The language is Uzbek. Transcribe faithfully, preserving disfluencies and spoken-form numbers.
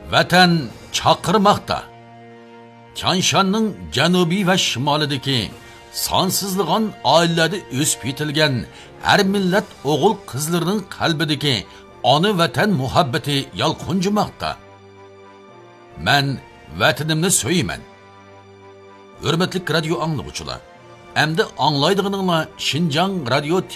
Vatan chaqirmoqda. Chanshanning janubiy va shimolidagi sonsizlig'an oilalarda o'sib yetilgan har millat o'g'il qizlarining qalbidagi ona vatan muhabbati yalqunjimoqda. Men vatanimni so'yman. Hurmatli radio anglovchilar, endi anglaydiganinglar Xinjiang radio